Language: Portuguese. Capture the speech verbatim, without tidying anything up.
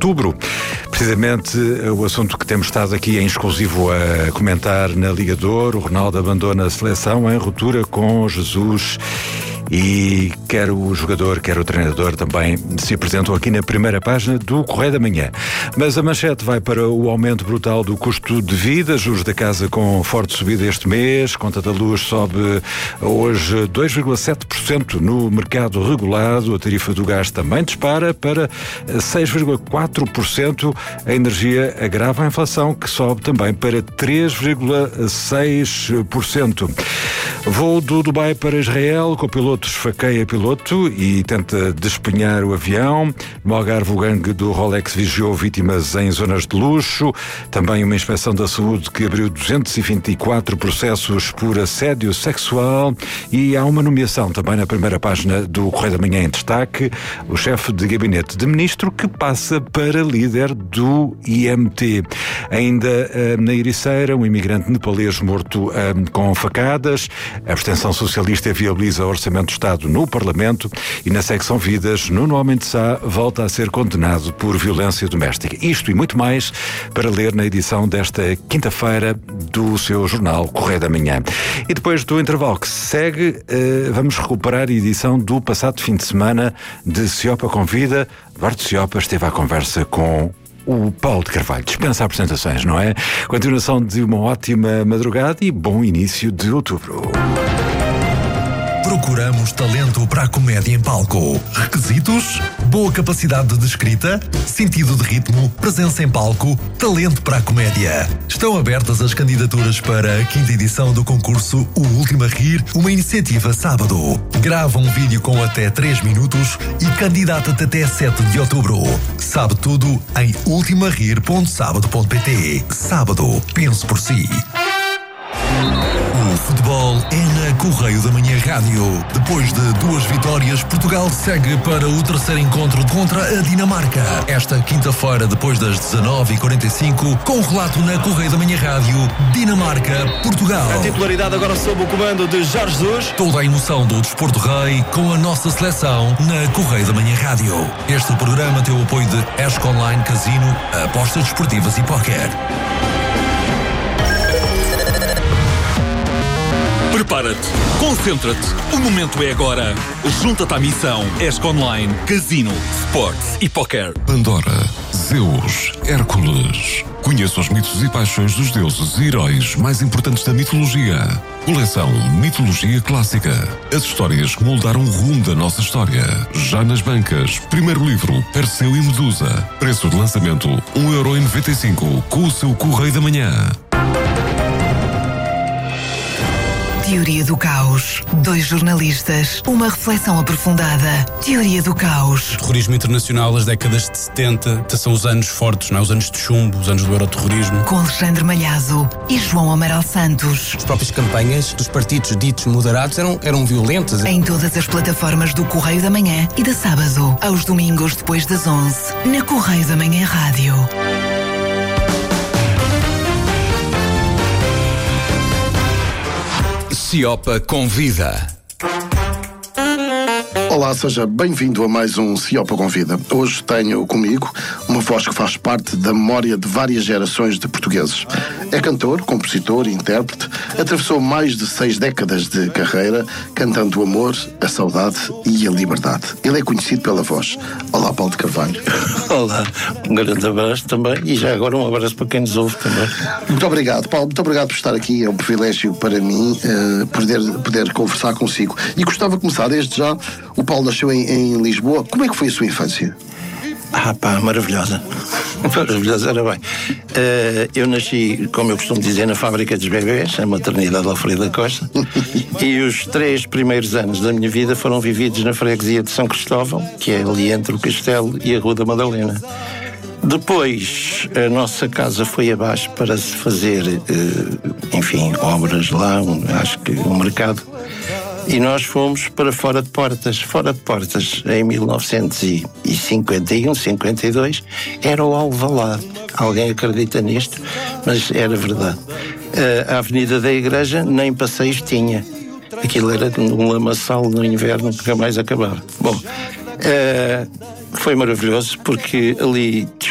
outubro. Precisamente o assunto que temos estado aqui em exclusivo a comentar na Liga de Ouro. O Ronaldo abandona a seleção em ruptura com Jesus. E quer o jogador, quer o treinador também se apresentam aqui na primeira página do Correio da Manhã. Mas a manchete vai para o aumento brutal do custo de vida, juros da casa com forte subida este mês, conta da luz sobe hoje dois vírgula sete por cento no mercado regulado, a tarifa do gás também dispara para seis vírgula quatro por cento, a energia agrava a inflação que sobe também para três vírgula seis por cento. Voo do Dubai para Israel, com o piloto esfaqueia piloto e tenta despenhar o avião. No Algarve, o gangue do Rolex vigiou vítimas em zonas de luxo. Também uma inspeção da saúde que abriu duzentos e vinte e quatro processos por assédio sexual. E há uma nomeação também na primeira página do Correio da Manhã em destaque. O chefe de gabinete de ministro que passa para líder do I M T. Ainda na Ericeira, um imigrante nepalês morto um, com facadas. A abstenção socialista viabiliza o Orçamento do Estado no Parlamento e na secção Vidas, Nuno Homem de Sá volta a ser condenado por violência doméstica. Isto e muito mais para ler na edição desta quinta-feira do seu jornal Correio da Manhã. E depois do intervalo que se segue, vamos recuperar a edição do passado fim de semana de Ciopa Convida. Eduardo Ciopa esteve à conversa com o Paulo de Carvalho. Dispensa apresentações, não é? Continuação de uma ótima madrugada e bom início de outubro. Procuramos talento para a comédia em palco. Requisitos? Boa capacidade de escrita, sentido de ritmo, presença em palco, talento para a comédia. Estão abertas as candidaturas para a quinta edição do concurso O Último a Rir, uma iniciativa sábado. Grava um vídeo com até três minutos e candidata-te até sete de outubro. Sabe tudo em ultima rir ponto sábado ponto pt. Sábado, pense por si. O futebol é na Correio da Manhã Rádio. Depois de duas vitórias, Portugal segue para o terceiro encontro contra a Dinamarca. Esta quinta-feira, depois das dezanove e quarenta e cinco, com o relato na Correio da Manhã Rádio, Dinamarca-Portugal. A titularidade agora sob o comando de Jorge Jesus. Toda a emoção do Desporto Rei com a nossa seleção na Correio da Manhã Rádio. Este programa tem o apoio de Esco Online Casino, apostas desportivas e póquer. Prepara-te, concentra-te, o momento é agora. Junta-te à missão Esco Online, Casino, Sports e Poker. Pandora, Zeus, Hércules. Conheça os mitos e paixões dos deuses e heróis mais importantes da mitologia. Coleção Mitologia Clássica. As histórias que moldaram o rumo da nossa história. Já nas bancas. Primeiro livro, Perseu e Medusa. Preço de lançamento, um euro e noventa e cinco, com o seu Correio da Manhã. Teoria do Caos. Dois jornalistas. Uma reflexão aprofundada. Teoria do Caos. Terrorismo internacional, as décadas de setenta, são os anos fortes, não é? Os anos de chumbo, os anos do euroterrorismo. Com Alexandre Malhazo e João Amaral Santos. As próprias campanhas dos partidos ditos moderados eram, eram violentas. Em todas as plataformas do Correio da Manhã e da sábado, aos domingos depois das onze, na Correio da Manhã Rádio. Ciopa Convida. Olá, seja bem-vindo a mais um Ciopa Convida. Hoje tenho comigo uma voz que faz parte da memória de várias gerações de portugueses. É cantor, compositor e intérprete, atravessou mais de seis décadas de carreira cantando o amor, a saudade e a liberdade. Ele é conhecido pela voz. Olá, Paulo de Carvalho. Olá, um grande abraço também e já agora um abraço para quem nos ouve também. Muito obrigado, Paulo, muito obrigado por estar aqui. É um privilégio para mim uh, poder, poder conversar consigo. E gostava de começar desde já. O Paulo nasceu em, em Lisboa. Como é que foi a sua infância? Ah pá, maravilhosa. Maravilhosa, era bem. Uh, eu nasci, como eu costumo dizer, na fábrica dos bebés, a maternidade Alfredo da Costa. E os três primeiros anos da minha vida foram vividos na freguesia de São Cristóvão, que é ali entre o Castelo e a Rua da Madalena. Depois, a nossa casa foi abaixo para se fazer, uh, enfim, obras lá, um, acho que um mercado. E nós fomos para fora de Portas. Fora de Portas, em mil novecentos e cinquenta e um, cinquenta e dois, era o Alvalade. Alguém acredita nisto? Mas era verdade. Uh, a Avenida da Igreja nem passeios tinha. Aquilo era um lamaçal no inverno que jamais acabava. Bom, uh, foi maravilhoso porque ali